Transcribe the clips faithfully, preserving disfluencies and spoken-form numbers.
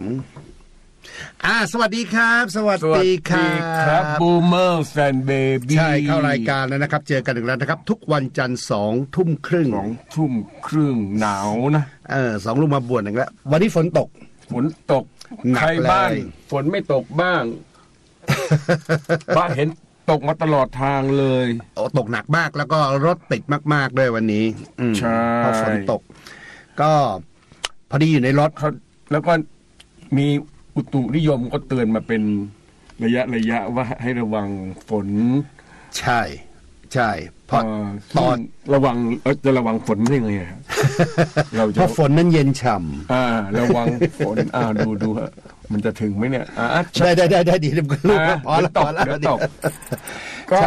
อ่าสวัสดีครับสวัสดีครับบูมเมอร์แฟนเบบี้ใช่เข้ารายการแล้วนะครับเจอกันอีกแล้วนะครับทุกวันจันทร์สองทุ่มครึ่งสองทุ่มครึ่งหนาวนะเออสองลูกมาบวชอีกแล้ววันนี้ฝนตกฝนตกใครบ้านฝนไม่ตกบ้าง บ้านเห็นตกมาตลอดทางเลยโอ้ตกหนักมากแล้วก็รถติดมากๆด้วยวันนี้ใช่พอฝนตกก็พอดีอยู่ในรถเขาแล้วก็มีอุตุนิยมก็เตือนมาเป็นระยะระยะว่าให้ระวังฝนใช่ใช่เพราะตอนระวังจะระวังฝนได้ไงเราจะเพราะฝนนั้นเย็นฉ่ำอ่าระวังฝนอ่าดูดูฮะมันจะถึงไหมเนี่ยอ่าได้ได้ได้ได้ดีเดี๋ยวลูกพอแล้วตกเดี๋ยวตกก็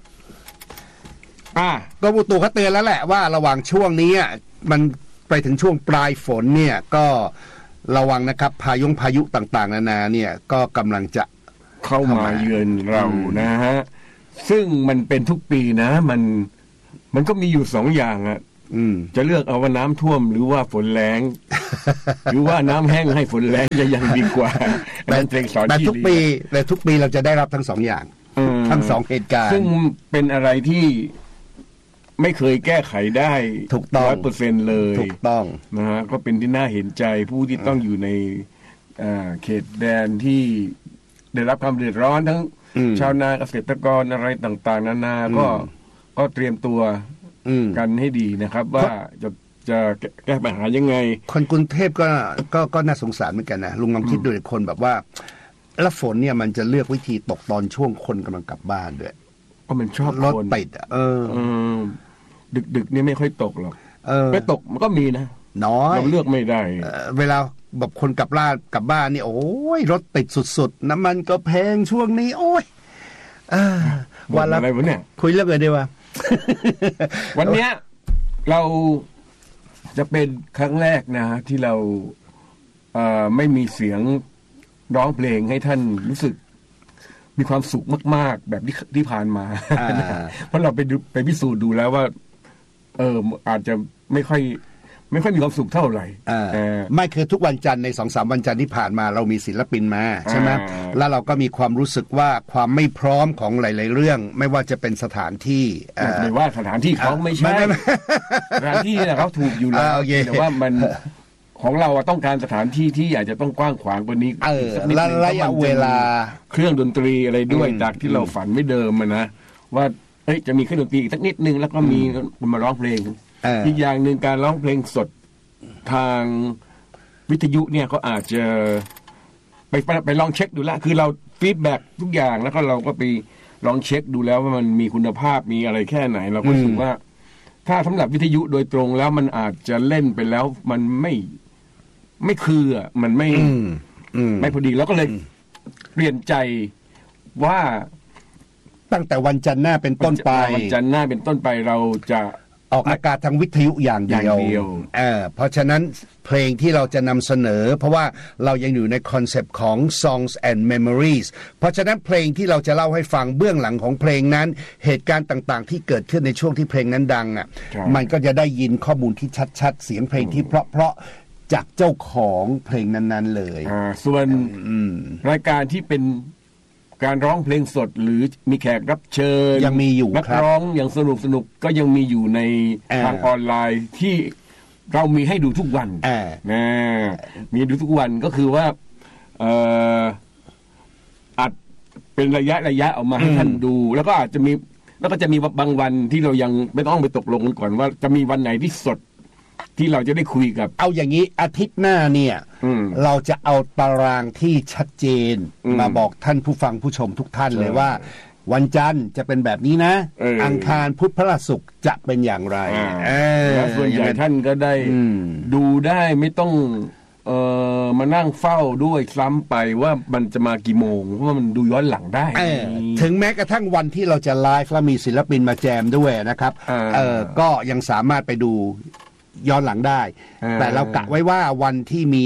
อ่าก็อุตุเขาเตือนแล้วแหละว่าระหว่างช่วงนี้มันไปถึงช่วงปลายฝนเนี่ยก็ระวังนะครับพายุพายุต่างๆนานาเนี่ยก็กำลังจะเข้ามาเยือนเรานะฮะซึ่งมันเป็นทุกปีนะมันมันก็มีอยู่สองอย่างอ่ะจะเลือกเอาว่าน้ำท่วมหรือว่าฝนแล้ง หรือว่าน้ำแห้งให้ฝนแล้งจะยังดีกว่าแต่ทุกปีแต่ทุกปีเราจะได้รับทั้งสองอย่างทั้งสองเหตุการณ์ซึ่งเป็นอะไรที่ไม่เคยแก้ไขได้ถูกต้องร้อยเปอร์เซ็นต์เลยถูกต้องนะฮะก็เป็นที่น่าเห็นใจผู้ที่ต้องอยู่ในเขตแดนที่ได้รับความเดือดร้อนทั้งชาวนาเกษตรกรอะไรต่างๆนานาก็ก็เตรียมตัวกันให้ดีนะครับว่าจะจะแก้ปัญหายังไงคนกรุงเทพก็ก็ก็น่าสงสารเหมือนกันนะลุงลองคิดดูคนแบบว่าแล้วฝนเนี่ยมันจะเลือกวิธีตกตอนช่วงคนกำลังกลับบ้านด้วยก็มันชอบรถติดอ่ะเออดึกๆนี่ไม่ค่อยตกหรอกไม่ตกมันก็มีนะน้อยเราเลือกไม่ได้เวลาแบบคนกลับบ้านกลับบ้านนี่โอ้ยรถติดสุดๆน้ำมันก็แพงช่วงนี้โอ้ยวันละอะไรวะเนี่ยคุยเรื่องอะไรดีวะวันเนี้ยเราจะเป็นครั้งแรกนะที่เราเอ่อไม่มีเสียงร้องเพลงให้ท่านรู้สึกมีความสุขมากๆแบบที่ที่ผ่านมาเพราะเราไปดูไปพิสูจน์ดูแล้วว่าเอออาจจะไม่ค่อยไม่ค่อยมีความสุขเท่าไหร่ไม่คือทุกวันจันทร์ในสองสามวันจันทร์ที่ผ่านมาเรามีศิลปินมาใช่ไหมแล้วเราก็มีความรู้สึกว่าความไม่พร้อมของหลายๆเรื่องไม่ว่าจะเป็นสถานที่ไม่ว่าสถานที่เขาไม่ใช่สถานที่เนี่ยเขาถูกอยู่แล้วแต่ว่ามันของเราต้องการสถานที่ที่อาจจะต้องกว้างขวางกว่านี้สักนิดนึงระยะเวลาเครื่องดนตรีอะไรด้วยจากที่เราฝันไม่เดิมนะว่าเอ้ยจะมีเครื่องดนตรีสักนิดนึงแล้วก็มีมาร้องเพลงอีกอย่างหนึ่งการร้องเพลงสดทางวิทยุเนี่ยเขาอาจจะไปไปลองเช็คดูแล้วคือเราฟีดแบ็กทุกอย่างแล้วก็เราก็ไปลองเช็คดูแล้วว่ามันมีคุณภาพมีอะไรแค่ไหนเราก็รู้สึกว่าถ้าสำหรับวิทยุโดยตรงแล้วมันอาจจะเล่นไปแล้วมันไม่ไม่คืออ่ะมันไม่ไม่พอดีแล้วก็เลยเปลี่ยนใจว่าตั้งแต่วันจันทร์หน้าเป็นต้นไปวันจันทร์หน้าเป็นต้นไปเราจะออกอากาศทางวิทยุอย่างเดียวเออเพราะฉะนั้นเพลงที่เราจะนำเสนอเพราะว่าเรายังอยู่ในคอนเซปต์ของ songs and memories เพราะฉะนั้นเพลงที่เราจะเล่าให้ฟังเบื้องหลังของเพลงนั้นเหตุการณ์ต่างๆที่เกิดขึ้นในช่วงที่เพลงนั้นดังอ่ะมันก็จะได้ยินข้อมูลที่ชัดๆเสียงเพลงที่เพราะๆจากเจ้าของเพลงนั้นๆเลยอ่าส่วนรายการที่เป็นการร้องเพลงสดหรือมีแขกรับเชิญยังมีอยู่นักร้องอย่างสนุกสนุกก็ยังมีอยู่ในทางออนไลน์ที่เรามีให้ดูทุกวันนะมีดูทุกวันก็คือว่าเอ่ออัดเป็นระยะระยะออกมาให้ท่านดูแล้วก็อาจจะมีแล้วก็จะมีบางวันที่เรายังไม่ต้องไปตกลงกันก่อนว่าจะมีวันไหนที่สดที่เราจะได้คุยกับเอาอย่างนี้อาทิตย์หน้าเนี่ยเราจะเอาตารางที่ชัดเจนมาบอกท่านผู้ฟังผู้ชมทุกท่านเลยว่าวันจันทร์จะเป็นแบบนี้นะอังคารพุธพฤหัสศุกร์จะเป็นอย่างไรแล้วส่วนใหญ่ท่านก็ได้ดูได้ไม่ต้องเอ่อมานั่งเฝ้าด้วยซ้ำไปว่ามันจะมากี่โมงเพราะว่ามันดูย้อนหลังได้ถึงแม้กระทั่งวันที่เราจะไลฟ์แล้วมีศิลปินมาแจมด้วยนะครับเออก็ยังสามารถไปดูย้อนหลังได้แต่เรากะไว้ว่าวันที่มี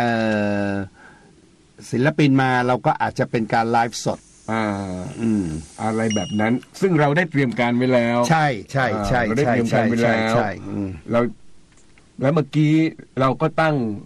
ศิลปินมาเราก็อาจจะเป็นการไลฟ์สดอ่าอืมอะไรแบบนั้นซึ่งเราได้เตรียมการไว้แล้วใช่ใช่ใช่เราได้เตรียมการไว้แล้วเราแล้วเมื่อกี้เราก็ตั้ง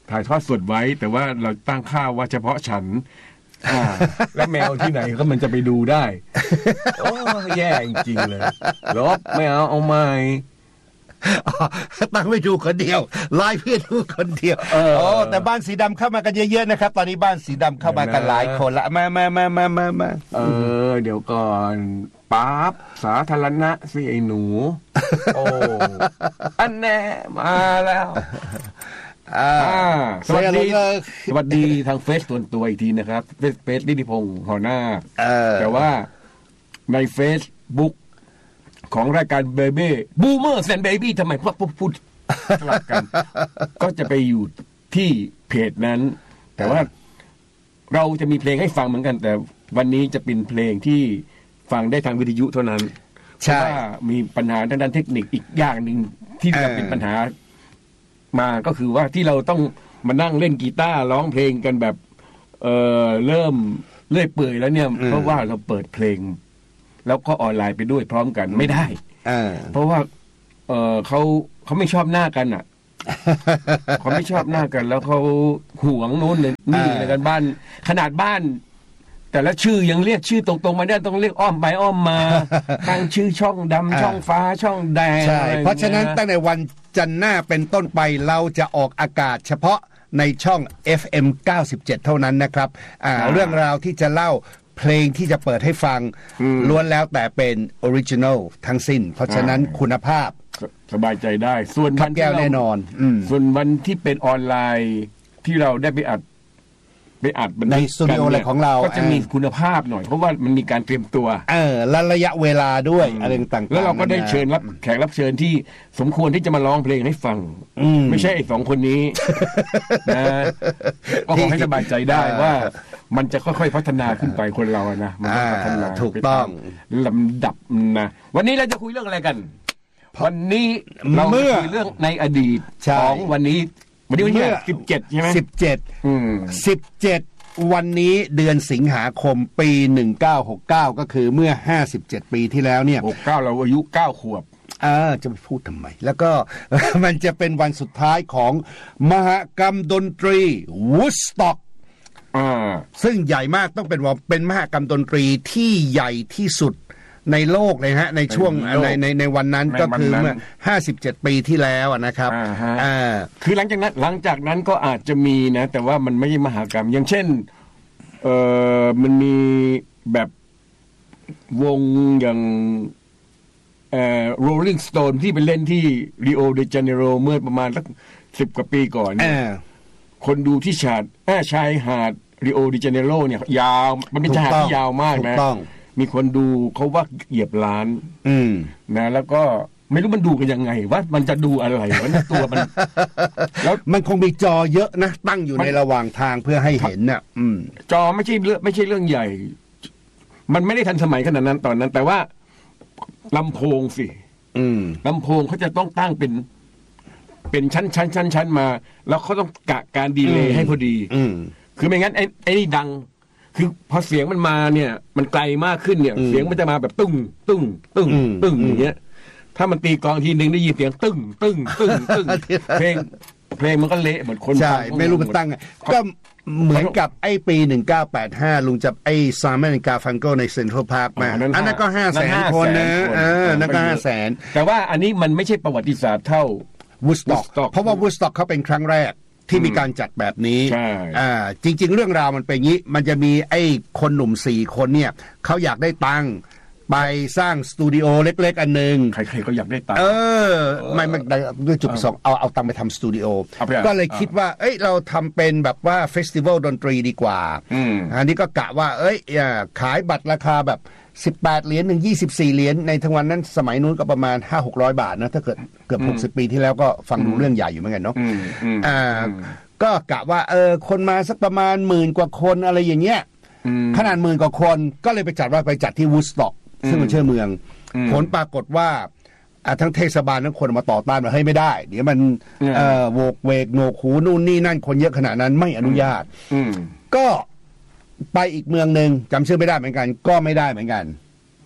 ถ่ายทอดสดไว้แต่ว่าเราตั้งค่าว่าเฉพาะฉันอ่าและแมวที่ไหนก็มันจะไปดูได้โอ้แย่จริงๆเลยลบไม่เอาเอาใหม่ตั้งไม่ดูคนเดียวไลฟ์เพื่อดูคนเดียวโอ้แต่บ้านสีดำเข้ามากันเยอะๆนะครับตอนนี้บ้านสีดำเข้ามากันหลายคนละมามามามามามาเออเดี๋ยวก่อนปั๊บสาธารณะสิไอ้หนูโอ้อันแน่มาแล้วอ่าสวัสดีสวัสดีทางเฟซส่วนตัวอีกทีนะครับเฟซเฟซลิธิพงศ์หอหน้าแต่ว่าในเฟซบุ๊กของรายการเบเบ้บูมเมอร์แซนเบบี้ทำไมพวกพูดสลับกันก็จะไปอยู่ที่เพจนั้นแต่ว่าเราจะมีเพลงให้ฟังเหมือนกันแต่วันนี้จะเป็นเพลงที่ฟังได้ทางวิทยุเท่านั้นเพราะว่ามีปัญหาด้านเทคนิคอีกอย่างหนึ่งที่จะเป็นปัญหามาก็คือว่าที่เราต้องมานั่งเล่นกีตาร์ร้องเพลงกันแบบเออเริ่มเลื่อยเปื่อยแล้วเนี่ยเพราะว่าเราเปิดเพลงแล้วก็ออนไลน์ไปด้วยพร้อมกันไม่ได้เพราะว่าเออเขาเขาไม่ชอบหน้ากันอ่ะเขาไม่ชอบหน้ากันแล้วเขาห่วงโน้นเลยนี่ในกันบ้านขนาดบ้านแต่ละชื่อยังเรียกชื่อตรงๆมาได้ต้องเรียกอ้อมไปอ้อมมาตั้งชื่อช่องดำช่องฟ้าช่องแดงใช่เพราะฉะนั้นตั้งแต่วันจันทร์หน้าเป็นต้นไปเราจะออกอากาศเฉพาะในช่อง เอฟ เอ็ม เก้าสิบเจ็ด เท่านั้นนะครับอ่าเรื่องราวที่จะเล่าเพลงที่จะเปิดให้ฟังล้วนแล้วแต่เป็นออริจินัลทั้งสิ้นเพราะฉะนั้นคุณภาพสบายใจได้ส่วนวันแก้วแน่นอนส่วนวันที่เป็นออนไลน์ที่เราได้ไปอัดไปอัดในสตูดิโออะไรของเราก็จะมีคุณภาพหน่อยเพราะว่ามันมีการเตรียมตัวเออและระยะเวลาด้วยอะไรต่างๆแล้วเราก็ได้เชิญรับแขกรับเชิญที่สมควรที่จะมาร้องเพลงให้ฟังไม่ใช่ไอ้สองคนนี้นะก็ขอให้สบายใจได้ว่ามันจะค่อยๆพัฒนาขึ้นไปคนเรานะมันจะพัฒนาถูกต้องลำดับนะวันนี้เราจะคุยเรื่องอะไรกันวันนี้เราจะคุยเรื่องในอดีตของวันนี้วันนี้วันที่สิบเจ็ดใช่ไหมสิบเจ็ดสิบเจ็ดวันนี้เดือนสิงหาคมปีหนึ่งเก้าหกเก้าก็คือเมื่อห้าสิบเจ็ดปีที่แล้วเนี่ยหกเก้าเราอายุเก้าขวบอ่าจะไปพูดทำไมแล้วก็มันจะเป็นวันสุดท้ายของมหกรรมดนตรี Woodstock อ่าซึ่งใหญ่มากต้องเป็นว่าเป็นมหกรรมดนตรีที่ใหญ่ที่สุดในโลกเลยฮะในช่วงในในในวันนั้นก็คือเมื่อห้าสิบเจ็ดปีที่แล้วนะครับอ่าคือหลังจากนั้นหลังจากนั้นก็อาจจะมีนะแต่ว่ามันไม่ใช่มหากรรมอย่างเช่นเออมันมีแบบวงอย่างเอ่อ Rolling Stone ที่ไปเล่นที่ Rio de Janeiro เมื่อประมาณสักสิบกว่าปีก่อนเนี่ยคนดูที่ชาดชายหาด Rio de Janeiro เนี่ยยาวมันเป็นชายหาดที่ยาวมากนะมีคนดูเขาว่าเหยียบล้านนะแล้วก็ไม่รู้มันดูกันยังไงว่ามันจะดูอะไรวะตัวมันแล้วมันคงมีจอเยอะนะตั้งอยู่ในระหว่างทางเพื่อให้เห็นน่ะจอไม่ใช่เรื่องไม่ใช่เรื่องใหญ่มันไม่ได้ทันสมัยขนาดนั้นตอนนั้นแต่ว่าลำโพงสิลำโพงเขาจะต้องตั้งเป็นเป็นชั้นชั้นชั้นชั้นมาแล้วเขาต้องกะการดีเลย์ให้พอดีคือไม่งั้นไอ้ไอ้นี่ดังคือพอเสียงมันมาเนี่ยมันไกลมากขึ้นเนี่ยเสียงมันจะมาแบบตึ้งตึ้งตึ้งตึ้งอย่างเงี้ยถ้ามันตีกลองทีนึงได้ยินเสียงตึ้งตึ้งตึ้งตึ้งเพลงเพลงมันก็เละเหมือนคนใช่ไม่รู้มันตั้งก็เหมือนกับไอ้ปีหนึ่งเก้าแปดห้าลุงจับไอ้ซาร์แมนกาฟังโกในเซ็นทรัลพาร์คมาอันนั้นก็ห้าแสนคนนะเออนั่นก็ห้าแสนแต่ว่าอันนี้มันไม่ใช่ประวัติศาสตร์เท่า Woodstock เพราะว่า Woodstock เขาเป็นครั้งแรกที่มีการจัดแบบนี้อ่าจริงๆเรื่องราวมันเป็นอย่างนี้มันจะมีไอ้คนหนุ่มสี่คนเนี่ยเขาอยากได้ตังค์ไปสร้างสตูดิโอเล็กๆอันนึงใครๆก็อยากได้ตังค์เออไม่ไม่ด้วยจุดประสงค์เอาเอาตังค์ไปทำสตูดิโอก็เลยคิดว่าเอ้ยเราทำเป็นแบบว่าเฟสติวัลดนตรีดีกว่าอันนี้ก็กะว่าเอ้ยขายบัตรราคาแบบสิบแปดเหรียญถึงยี่สิบสี่เหรียญในทั้งวันนั้นสมัยนู้นก็ประมาณ ห้าหกร้อย บาทนะถ้าเกิดเกือบหกสิบปีที่แล้วก็ฟังดูเรื่องใหญ่อยู่เหมือนกันเนาะอ่าก็กะว่าเออคนมาสักประมาณหมื่นกว่าคนอะไรอย่างเงี้ยขนาดหมื่นกว่าคนก็เลยไปจัดว่าไปจัดที่ Woodstock ซึ่งมันเชื่อเมืองผลปรากฏว่าทั้งเทศบาลทั้งคนมาต่อต้านว่าเฮ้ยไม่ได้เดี๋ยวมันเอ่อโวกเวกโหนกหูนู่นนี่นั่นคนเยอะขนาดนั้นไม่อนุญาตก็ไปอีกเมืองนึงจำชื่อไม่ได้เหมือนกันก็ไม่ได้เหมือนกัน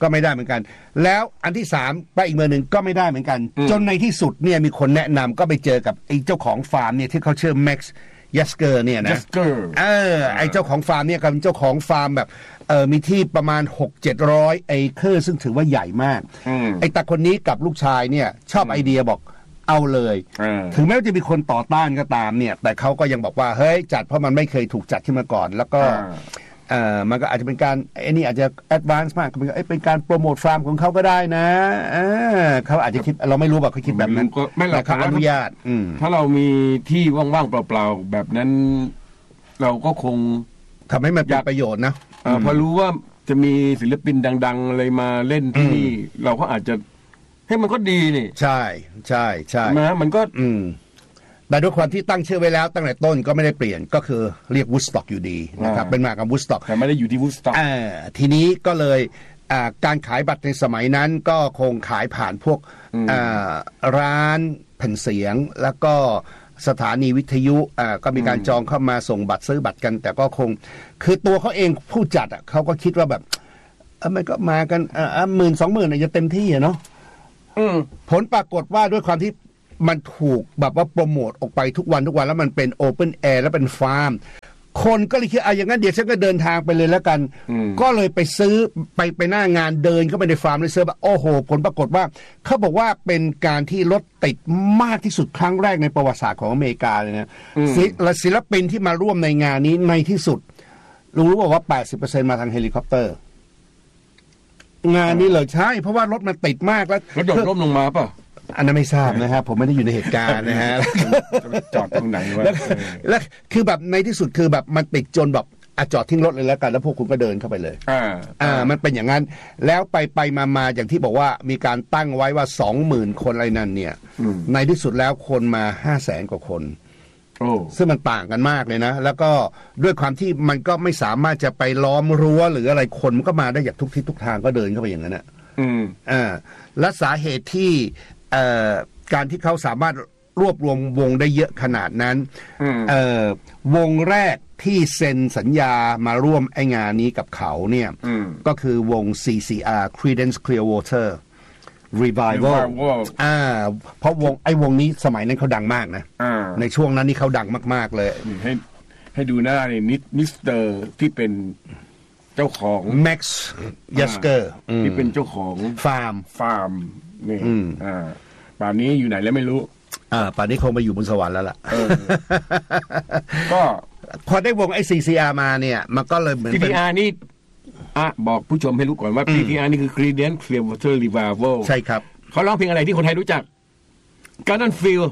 ก็ไม่ได้เหมือนกันแล้วอันที่สามไปอีกเมืองหนึ่งก็ไม่ได้เหมือนกันจนในที่สุดเนี่ยมีคนแนะนำก็ไปเจอกับไอ้เจ้าของฟาร์มเนี่ยที่เขาชื่อแม็กซ์ยัสเกอร์เนี่ยนะเออไอ้เจ้าของฟาร์มเนี่ยก็เป็นเจ้าของฟาร์มแบบเออมีที่ประมาณ หกเจ็ดร้อย เอเคอร์ซึ่งถือว่าใหญ่มากไอ้ตาคนนี้กับลูกชายเนี่ยชอบไอเดียบอกเอาเลยถึงแม้ว่าจะมีคนต่อต้านก็ตามเนี่ยแต่เขาก็ยังบอกว่าเฮ้ยจัดเพราะมันไม่เคยถูกจัดขึ้นมาก่อนแล้วก็เอ่อมันก็อาจจะเป็นการไอ้นี่อาจจะแอดวานซ์มากเป็นเป็นการโปรโมทฟาร์มของเขาก็ได้นะเออเขาอาจจะคิดเราไม่รู้ว่าเขาคิดแบบนั้นไม่หรอกเขาอนุญาตถ้าเรามีที่ว่างๆเปล่าๆแบบนั้นเราก็คงทำให้มันเป็นประโยชน์นะพอรู้ว่าจะมีศิลปินดังๆอะไรมาเล่นที่นี่เราก็อาจจะให้มันก็ดีนี่ใช่ใช่ใช่นะมันก็อืมแต่ด้วยความที่ตั้งชื่อไว้แล้วตั้งแต่ต้นก็ไม่ได้เปลี่ยนก็คือเรียกวูดสต็อกอยู่ดีนะครับเป็นมากับวูดสต็อกแต่ไม่ได้อยู่ที่วูดสต็อกทีนี้ก็เลยการขายบัตรในสมัยนั้นก็คงขายผ่านพวกร้านแผ่นเสียงแล้วก็สถานีวิทยุก็มีการจองเข้ามาส่งบัตรซื้อบัตรกันแต่ก็คงคือตัวเขาเองผู้จัดอ่ะเขาก็คิดว่าแบบมันก็มากันหมื่นสองหมื่นจะเต็มที่อะเนาะผลปรากฏว่าด้วยความที่มันถูกแบบว่าโปรโมทออกไปทุกวันทุกวันแล้วมันเป็นโอเพ่นแอร์แล้วเป็นฟาร์มคนก็เลยคิดอ่ะอย่างนั้นเดี๋ยวฉันก็เดินทางไปเลยแล้วกันก็เลยไปซื้อไปไปหน้างานเดินเข้าไปในฟาร์มเลยเซอร์แบบโอ้โหผลปรากฏว่าเขาบอกว่าเป็นการที่รถติดมากที่สุดครั้งแรกในประวัติศาสตร์ของอเมริกาเลยนะศิลปินที่มาร่วมในงานนี้ในที่สุดลุงรู้บอกว่า แปดสิบเปอร์เซ็นต์ มาทางเฮลิคอปเตอร์งานนี้เลยใช่เพราะว่ารถมันติดมากแล้วแล้วโดดร่มลงมาป่ะอันนั้นไม่ทราบนะครับผมไม่ได้อยู่ในเหตุการณ์นะฮะจอดตรงไหนวะแล้วคือแบบในที่สุดคือแบบมันติดจนแบบอะจอดทิ้งรถเลยแล้วกันแล้วพวกคุณก็เดินเข้าไปเลยอ่าอ่ามันเป็นอย่างนั้นแล้วไปไปมามาอย่างที่บอกว่ามีการตั้งไว้ว่าสองหมื่นคนอะไรนั่นเนี่ยในที่สุดแล้วคนมาห้าแสนกว่าคนซึ่งมันต่างกันมากเลยนะแล้วก็ด้วยความที่มันก็ไม่สามารถจะไปล้อมรั้วหรืออะไรคนมันก็มาได้จากทุกทิศทุกทางก็เดินเข้าไปอย่างนั้นอ่ะอืมอ่าและสาเหตุที่เอ่อการที่เขาสามารถรวบรวมวงได้เยอะขนาดนั้นเอ่อวงแรกที่เซ็นสัญญามาร่วมไองานนี้กับเขาเนี่ยก็คือวง ซี ซี อาร์ Creedence Clearwater Revival อ่าเพราะวงไอ้วงนี้สมัยนั้นเขาดังมากนะในช่วงนั้นนี่เขาดังมากๆเลยให้ให้ดูหน้านี่มิสเตอร์ที่เป็นเจ้าของ Max Yasker ที่เป็นเจ้าของฟาร์มฟาร์มนี่อ่าป่านนี้อยู่ไหนแล้วไม่รู้อ่าป่านนี้คงไปอยู่บนสวรรค์แล้วล่ะก็พอได้วงไอ้ ซี ซี อาร์ มาเนี่ยมันก็เลยเหมือนซี ซี อาร์ นี่อ่ะบอกผู้ชมให้รู้ก่อนว่า ซี ซี อาร์ นี่คือ Creedence Clearwater Revival ใช่ครับเขาร้องเพลงอะไรที่คนไทยรู้จัก Garden Feel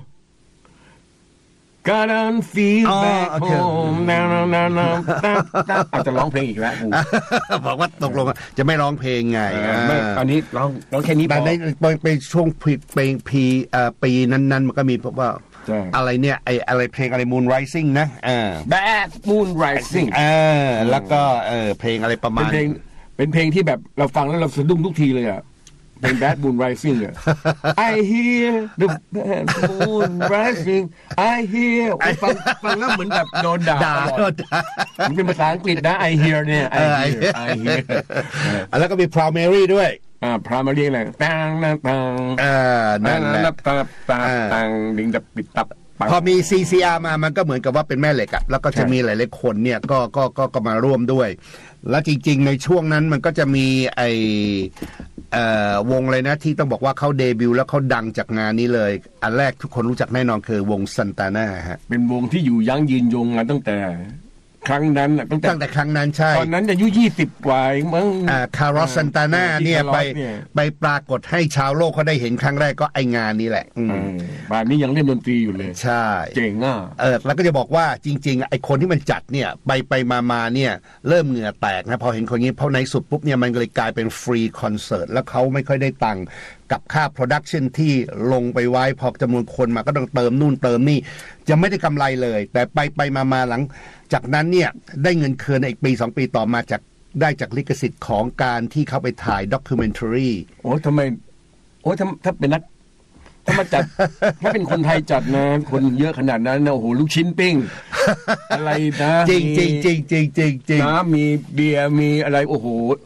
Garden Feel Back Home นาวๆๆอาจจะร้องเพลงอีกแล้วบอกว่าตกลงจะไม่ร้องเพลงไงอันนี้ร้องร้องแค่นี้พอแต่ในเป็นช่วงเพลงปีปีนั้นๆมันก็มีเพราะว่าอะไรเนี่ยไออะไรเพลงอะไร Moon Rising นะอ่า Bad Moon Rising อ่าแล้วก็เออเพลงอะไรประมาณเป็นเพลงเป็นเพลงที่แบบเราฟังแล้วเราสะดุ้งทุกทีเลยอ่ะเป็น Bad Moon Rising อ่ะ I hear the Bad Moon Rising I hear ฟังฟังแล้วเหมือนแบบโดนด่ามันเป็นภาษาอังกฤษนะ I hear เนี่ย I hear I hear แล้วก็มี Proud Mary ด้วยอ่า Proud Mary อะไรตังตังตังอ่านั่นแหละตังตังตังดิงจะปิดตับพอมี ซี ซี อาร์ มามันก็เหมือนกับว่าเป็นแม่เหล็กอะแล้วก็จะมีหลายๆคนเนี่ยก็ก็ก็ก็มาร่วมด้วยแล้วจริงๆในช่วงนั้นมันก็จะมีไอเอ่อวงเลยนะที่ต้องบอกว่าเขาเดบิวต์แล้วเขาดังจากงานนี้เลยอันแรกทุกคนรู้จักแน่นอนคือวงซันตาน่าฮะเป็นวงที่อยู่ยั้งยืนยงมาตั้งแต่ครั้งนั้นตั้งแต่ตั้งแต่ครั้งนั้นใช่ตอนนั้นอายุยี่สิบกว่ามั้งอ่าคาร์ลอสซันตาน่าเนี่ยไปไปปรากฏให้ชาวโลกเขาได้เห็นครั้งแรกก็ไองานนี้แหละบ้านนี้ยังเล่นดนตรีอยู่เลยใช่เจ๋งอ่ะเออแล้วก็จะบอกว่าจริงๆไอคนที่มันจัดเนี่ยไปไปมามาเนี่ยเริ่มเหงื่อแตกนะพอเห็นคนนี้เพราะในสุดปุ๊บเนี่ยมันเลยกลายเป็นฟรีคอนเสิร์ตแล้วเขาไม่ค่อยได้ตังค์กับค่าโปรดักชันที่ลงไปไว้พอจำนวนคนมาก็ต้องเติมนู่นเติมนี่จะไม่ได้กำไรเลยแต่ไปไปมามาหลังจากนั้นเนี่ยได้เงินคืนในอีกปีสองปีต่อมาจากได้จากลิขสิทธิ์ของการที่เขาไปถ่ายด็อกิวเมนทารีโอ้ทำไมโอ้ถ้าถ้าเป็นนักถ้ามาจัดถ้าเป็นคนไทยจัดนะคนเยอะขนาดนั้นนะโอ้โหลูกชิ้นปิ้งอะไรนะจริงจริงจริงจริงจริงจริงนะมีเบียร์มีอะไรโอ้โห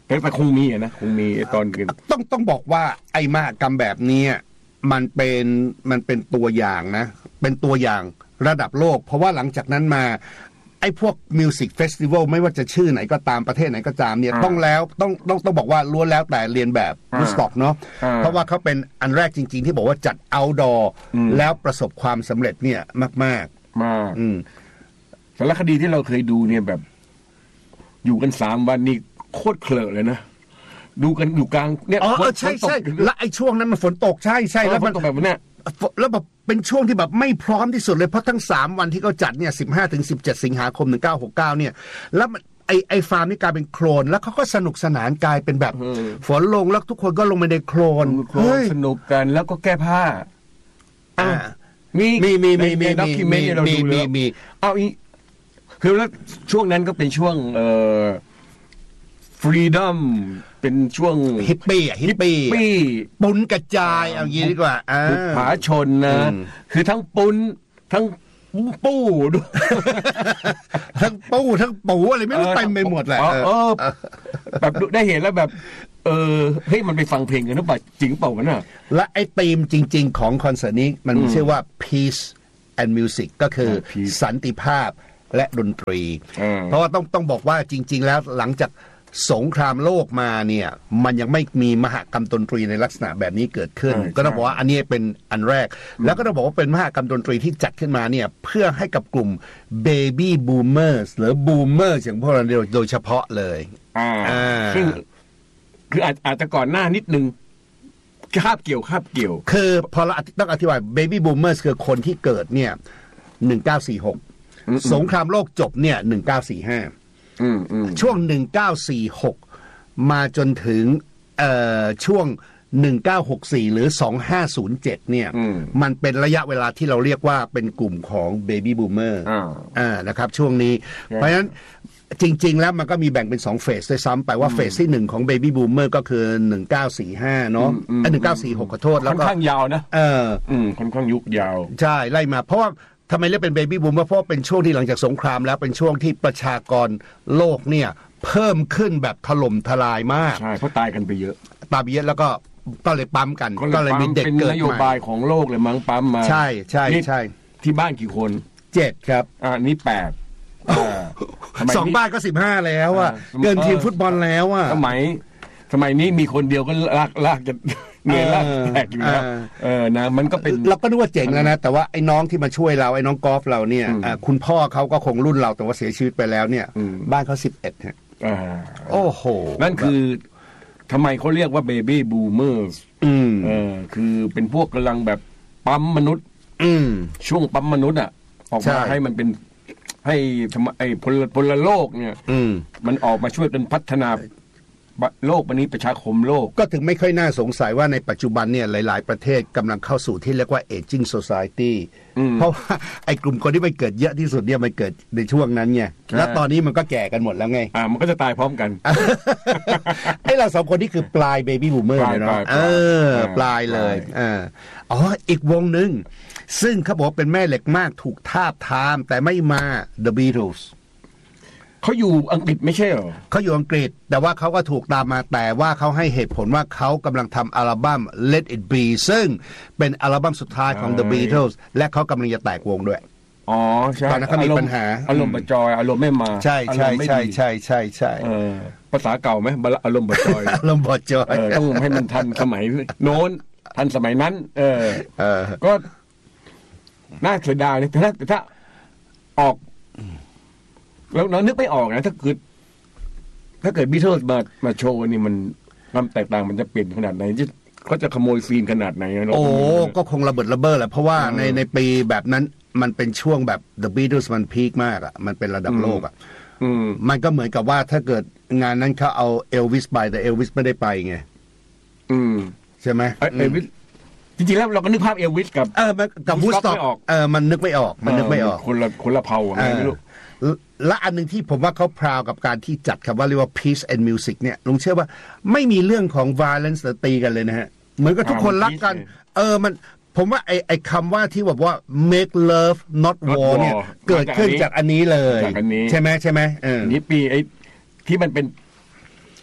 แต่คงมีนะคงมีตอนกันต้องต้องบอกว่าไอ้มหกรรมแบบนี้มันเป็นมันเป็นตัวอย่างนะเป็นตัวอย่างระดับโลกเพราะว่าหลังจากนั้นมาไอ้พวกมิวสิกเฟสติวัลไม่ว่าจะชื่อไหนก็ตามประเทศไหนก็ตามเนี่ยต้องแล้วต้องต้องต้องบอกว่าล้วนแล้วแต่เรียนแบบวูดสต็อกเนาะเพราะว่าเขาเป็นอันแรกจริงๆที่บอกว่าจัดเอาท์ดอร์แล้วประสบความสำเร็จเนี่ยมากๆมากอืมสารคดีที่เราเคยดูเนี่ยแบบอยู่กันสามวันนี่โคตรเคลอะเลยนะดูกันอยู่กลางเนี่ยอ๋อใช่ใช่แล้วไอ้ช่วงนั้นมันฝนตกใช่ใช่แล้วมันตกแบบเนี้ยแล้วแบบเป็นช่วงที่แบบไม่พร้อมที่สุดเลยเพราะทั้งสามวันที่เขาจัดเนี่ยสิบห้าถึงสิบเจ็ดสิงหาคมหนึ่งเก้าหกเก้าเนี่ยแล้วไอไอฟาร์มนี่กลายเป็นโคลนแล้วเขาก็สนุกสนานกลายเป็นแบบฝนลงแล้วทุกคนก็ลงไปในโคลนสนุกกันแล้วก็แก้ผ้าอ่ามีมีมีมีมีด็อกิเมนต์เราดูเลยมีเอาอีคือแล้วช่วงนั้นก็เป็นช่วงเอ่อฟรีดอมเป็นช่วงฮิปปี้อ่ะฮิปปี้ปุ้นกระจายเอางี้ดีกว่าบุกผาชนนะคือทั้งปุ้นทั้งปู้ด้วยทั้งปู้ทั้งปูอะไรไม่รู้เต็มไปหมดแหละเออแบบได้เห็นแล้วแบบเออเฮ้ยมันไปฟังเพลงกันหรือเปล่าจริงเปล่ากันน่ะและไอ้ธีมจริงๆของคอนเสิร์ตนี้มันชื่อว่า Peace and Music ก็คือสันติภาพและดนตรีเพราะว่าต้องต้องบอกว่าจริงๆแล้วหลังจากสงครามโลกมาเนี่ยมันยังไม่มีมหกรรมดนตรีในลักษณะแบบนี้เกิดขึ้นก็ต้องบอกว่าอันนี้เป็นอันแรกแล้วก็ต้องบอกว่าเป็นมหกรรมดนตรีที่จัดขึ้นมาเนี่ยเพื่อให้กับกลุ่ม Baby Boomers หรือ Boomers อย่างพวกเราโดยเฉพาะเลยอ่าซึ่งคืออาจอาจจะก่อนหน้านิดนึงคาบเกี่ยวคาบเกี่ยวคือพอเราต้องอธิบาย Baby Boomers คือคนที่เกิดเนี่ยหนึ่งเก้าสี่หกสงครามโลกจบเนี่ยหนึ่งเก้าสี่ห้าช่วงหนึ่งเก้าสี่หกมาจนถึงช่วงหนึ่งเก้าหกสี่หรือสองห้าศูนย์เจ็ดเนี่ยมันเป็นระยะเวลาที่เราเรียกว่าเป็นกลุ่มของ Baby Boomer อ่านะครับช่วงนี้เพราะฉะนั้นจริงๆแล้วมันก็มีแบ่งเป็นสองเฟสด้วยซ้ำไปว่าเฟสที่หนึ่งของ Baby Boomer ก็คือหนึ่งเก้าสี่ห้าเนาะไอ้หนึ่งเก้าสี่หกขอโทษแล้วก็ค่อนข้างยาวนะเออค่อนข้างยุคยาวใช่ไล่มาเพราะว่าทำไมเรียกเป็นเบบี้บูมเพราะเป็นช่วงที่หลังจากสงครามแล้วเป็นช่วงที่ประชากรโลกเนี่ยเพิ่มขึ้นแบบถล่มทลายมากใช่เพราะตายกันไปเยอะตายไปเยอะแล้วก็ก็เลยปั๊มกันก็เลยมีเด็กเกิดมาเป็นนโยบายของโลกเลยมั้งปั๊มมาใช่ใช่ใช่ที่บ้านกี่คนเจ็ดครับอ่านี่แปดสองบ้านก็สิบห้าแล้วอ่ะเกินทีมฟุตบอลแล้วอ่ะสมัยสมัยนี้มีคนเดียวก็ลากลากจะเหนื่อยลากแตกอยู่แล้วเออนะมันก็เป็นเราก็นึกว่าเจ๋งแล้วนะแต่ว่าไอ้น้องที่มาช่วยเราไอ้น้องกอล์ฟเราเนี่ยคุณพ่อเขาก็คงรุ่นเราแต่ว่าเสียชีวิตไปแล้วเนี่ยบ้านเขาสิบเอ็ดฮะโอ้โหนั่นคือทำไมเขาเรียกว่าเบบี้บูมเมอร์สเออคือเป็นพวกกำลังแบบปั๊มมนุษย์ช่วงปั๊มมนุษย์อ่ะออกมาให้มันเป็นให้ไอ้พลพลโลกเนี่ยมันออกมาช่วยกันพัฒนาโลกวันนี้ประชาคมโลกก็ถึงไม่ค่อยน่าสงสัยว่าในปัจจุบันเนี่ยหลายๆประเทศกำลังเข้าสู่ที่เรียกว่า aging society เพราะว่าไอ้กลุ่มคนที่มันเกิดเยอะที่สุดเนี่ยมันเกิดในช่วงนั้นไงแล้วตอนนี้มันก็แก่กันหมดแล้วไงอ่ามันก็จะตายพร้อมกันไอ้เราสองคนนี่คือปลาย baby boomer เลยเนาะเออปลายเลยอ่าอ๋ออีกวงหนึ่งซึ่งเขาบอกเป็นแม่เหล็กมากถูกทาบทามแต่ไม่มา The Beatles เขาอยู่อังกฤษไม่ใช่เหรอเขาอยู่อังกฤษแต่ว่าเขาก็ถูกตามมาแต่ว่าเขาให้เหตุผลว่าเขากำลังทำอัลบั้ม Let It Be ซึ่งเป็นอัลบั้มสุดท้ายของ The Beatles และเขากำลังจะแตกวงด้วยอ๋อใช่ตอนนั้นเขามีปัญหาอารมณ์บะจอยอารมณ์ไม่มาใช่ใช่ใช่ใช่ใช่ใช่ภาษาเก่าไหมอารมณ์บะจอยอารมณ์บะจอยต้องให้มันทันสมัยโน้นทันสมัยนั้นเออก็น่าเสียดายนะแต่ถ้าถ้าออกแล้วเรานึกไม่ออกนะถ้าเกิดถ้าเกิดบีเทิลส์มามาโชว์นี่มันความแตกต่างมันจะเปลี่ยนขนาดไหนจะเขาจะขโมยซีนขนาดไหนโอ้ก็คงระเบิดระเบ้อแหละเพราะว่าในในปีแบบนั้นมันเป็นช่วงแบบ The Beatles มันพีคมากอ่ะมันเป็นระดับโลกอ่ะมันก็เหมือนกับว่าถ้าเกิดงานนั้นเขาเอาเอลวิสไปแต่เอลวิสไม่ได้ไปไงใช่ไหมเอลวิสจริงๆแล้วเราก็นึกภาพเอลวิสกับเออกับวูดสต็อกเออมันนึกไม่ออกมันนึกไม่ออกคนละคนละเผ่าอะไรไม่รู้และอันหนึ่งที่ผมว่าเขาพราวกับการที่จัดคำว่าเรียกว่า peace and music เนี่ยลุงเชื่อว่าไม่มีเรื่องของ violence ตีกันเลยนะฮะเหมือนกับทุกคนรักกันเออมันผมว่าไอ้ไอ้คำว่าที่บอกว่า make love not war เนี่ยเกิดขึ้นจากอันนี้เลยใช่ไหมใช่ไหมเออนี่ปีไอ้ที่มันเป็น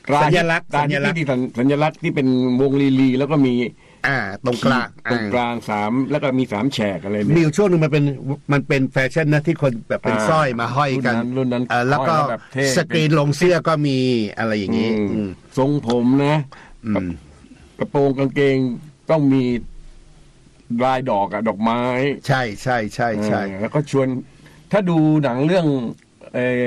สัญลักษณ์สัญลักษณ์ที่สัญลักษณ์ที่เป็นวงลีลีแล้วก็มีอ่าตรงกลางตรงกลางสามแล้วก็มีสามแฉกอะไรเนี่ยมีช่วงหนึ่งมันเป็นมันเป็นแฟชั่นนะที่คนแบบเป็นสร้อยมาห้อยกันรุ่นนั้นแล้วก็สกรีนลงเสื้อก็มีอะไรอย่างนี้ทรงผมนะกระโปรงกางเกงต้องมีลายดอกอะดอกไม้ใช่ใช่ใช่ใช่แล้วก็ชวนถ้าดูหนังเรื่องไอ้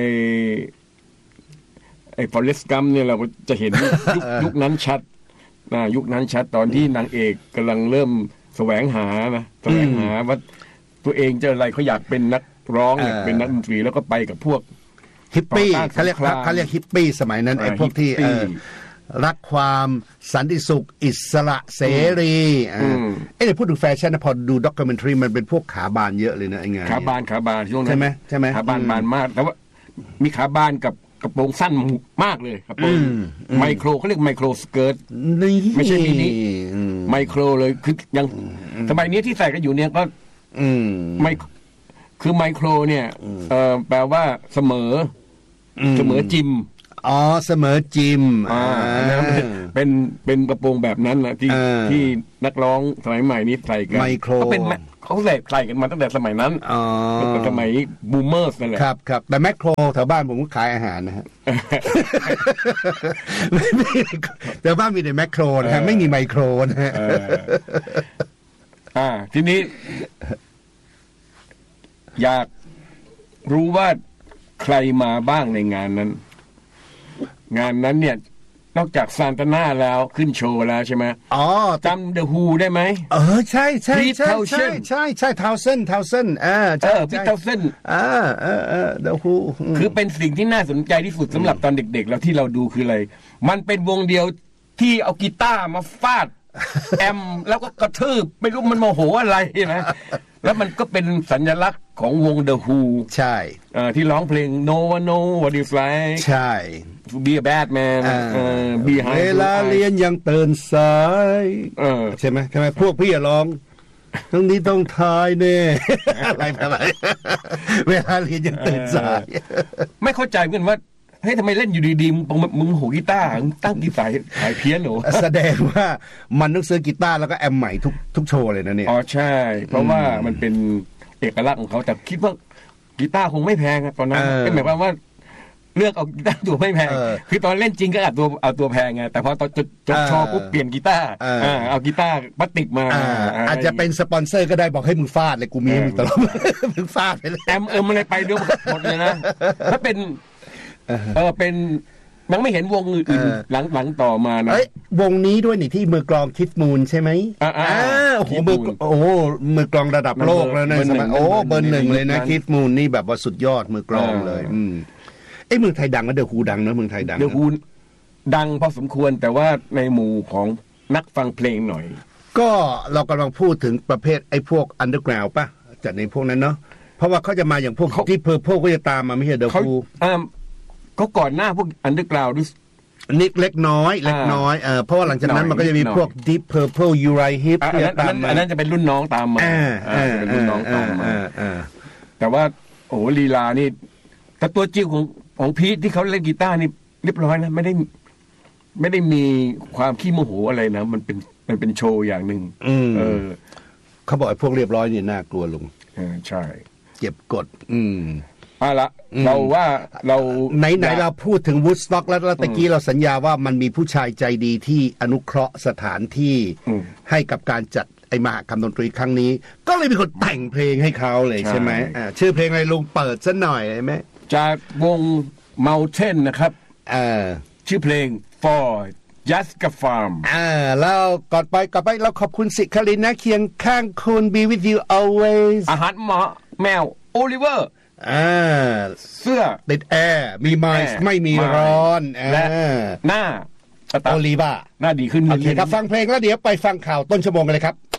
ไอ้ฟอเรสต์กัมเนี่ยเราก็จะเห็นยุคยุคนั้นชัดนะยุคนั้นชัดตอนที่นางเอกกำลังเริ่มแสวงหานะแสวงหาว่าตัวเองจะอะไรเขาอยากเป็นนักร้องอยากเป็นนักดนตรีแล้วก็ไปกับพวกฮิปปี้เขาเรียกเขาเรียกฮิปปี้สมัยนั้นไอ้พวกที่รักความสันติสุขอิสระเสรีเอ้ยพูดถึงแฟชั่นนะพอดูด็อกคิวเมนทรีมันเป็นพวกขาบานเยอะเลยนะไอ้งานขาบานขาบานช่วงนั้นใช่ไหมใช่ไหมขาบานบานมากแต่ว่ามีขาบานกับกระโปรงสั้นมากเลยกระโปรงไมโครเขาเรียกไมโครสเกิร์ตไม่ใช่มินิไมโครเลยคือยังสมัยนี้ที่ใส่กันอยู่เนี่ยก็ไม่คือไมโครเนี่ยแปลว่าเสมอเสมอจิมอ๋อเสมอจิมอ่าเป็นเป็นกระโปรงแบบนั้นนะที่ที่นักร้องสมัยใหม่นี้ใส่กันไมโครเขาเป็นเขาใส่ใส่กันมาตั้งแต่สมัยนั้นอ๋อสมัยบูมเมอร์สนั่นแหละครับครับแต่แมคโครแถวบ้านผมก็ขายอาหารนะฮะแถวบ้านมีแต่แมคโครนะฮะไม่มีไมโครนะฮะอ่าทีนี้อยากรู้ว่าใครมาบ้างในงานนั้นงานนั้นเนี่ยนอกจากซานตาน่าแล้วขึ้นโชว์แล้วใช่ไหมอ๋อจำเดอะฮูได้ไหมเออใช่ใช่ใช่ใช่ใช่ใช่ทาวเซนทาวเซนอ่าใช่พี่ทาวเซนอ่าเออเออเดอะฮูคือเป็นสิ่งที่น่าสนใจที่สุดสำหรับตอนเด็กๆแล้วที่เราดูคืออะไรมันเป็นวงเดียวที่เอากีตาร์มาฟาดแอมแล้วก็กระทืบไม่รู้มันโมโหอะไรนะแล้วมันก็เป็นสัญลักษณ์ของวง The Who ใช่ที่ร้องเพลง No One Know What It's Like ใช่ To Be a Bad Man เวลาเรียนยังตื่นสายใช่ไหมใช่ไหมพวกพี่ร้องตรงนี้ต้องทายเน่อะไรอะไรเวลาเรียนยังตื่นสายไม่เข้าใจเหมือนว่าเฮ้ยทำไมเล่นอยู่ดีๆมึงมึงหูกีตาร์ตั้งกีตาร์สายเพี้ยนหนูแสดงว่ามันต้องซื้อกีตาร์แล้วก็แอมใหม่ทุกทุกโชว์เลยนะเนี่ยอ๋อใช่เพราะว่ามันเป็นเอกลักษณ์ของเขาแต่คิดว่ากีตาร์คงไม่แพงตอนนั้นก็หมายความว่าเลือกเอากีตาร์ตัวไม่แพงคือตอนเล่นจริงก็เอาตัวเอาตัวแพงไงแต่พอตอนจบโชว์ปุ๊บเปลี่ยนกีตาร์เอากีตาร์พลาสติกมาอาจจะเป็นสปอนเซอร์ก็ได้บอกให้มึงฟาดเลยกูมีให้มึงตลอดมึงฟาดไปเลยแอมเอิมอะไรไปด้วยหมดเลยนะถ้าเป็นเออเป็นยังไม่เห็นวงอื่นๆหลังหลังต่อมานะวงนี้ด้วยนี่ที่มือกลองคิดมูลใช่ไหมอ่าโอ้โหมือโอ้มือกลองระดับโลกแล้วนะสมัยโอ้เบอร์หนึ่งเลยนะคิดมูลนี่แบบว่าสุดยอดมือกลองเลยอืมไอ้เมืองไทยดังนะเดอะฮูดังนะเมืองไทยดังเดอะฮูดังพอสมควรแต่ว่าในหมู่ของนักฟังเพลงหน่อยก็เรากำลังพูดถึงประเภทไอ้พวกอันเดอร์กราวด์ป่ะจากในพวกนั้นเนาะเพราะว่าเขาจะมาอย่างพวกที่เพอร์เพลก็จะตามมาไม่ใช่เดอะฮูเขาก่อนหน้าพวกอันเดอร์กราวด์ด้วยนิดเล็กน้อยเล็กน้อยเออเพราะว่าหลังจากนั้นมันก็จะมีพวก Deep Purple Uriah Heep ที่ตามมาอันนั้นจะเป็นรุ่นน้องตามมาเป็นรุ่นน้องตามมาแต่ว่าโอ้ลีลานี่แต่ตัวจริงของของพีทที่เขาเล่นกีตาร์นี่เรียบร้อยนะไม่ได้ไม่ได้มีความขี้โมโหอะไรนะมันเป็นมันเป็นโชว์อย่างหนึ่งเออเขาบอกไอ้พวกเรียบร้อยนี่น่ากลัวลุงใช่เก็บกดอืมเอาละเราว่าเราไหนๆเราพูดถึงวูดสต็อกแล้วตะกี้เราสัญญาว่ามันมีผู้ชายใจดีที่อนุเคราะห์สถานที่ให้กับการจัดไอ้มหกรรมดนตรีครั้งนี้ก็เลยมีคนแต่งเพลงให้เขาเลยใช่ไหมอ่าชื่อเพลงอะไรลุงเปิดซะหน่อยได้ไหมจากวง Mountain นะครับอ่าชื่อเพลง For Jaska Farm อ่าแล้วก่อนไปก่อนไปเราขอบคุณสิคลินนะเคียงข้างคุณ Be with you always อาหารหมาแมวโอลิเวอร์อ่าเสื้อติดแอร์มีไมซ์ไม่มีร้อนและหน้าโอลิวาหน้าดีขึ้นโอเคครับฟังเพลงแล้วเดี๋ยวไปฟังข่าวต้นชั่วโมงกันเลยครับ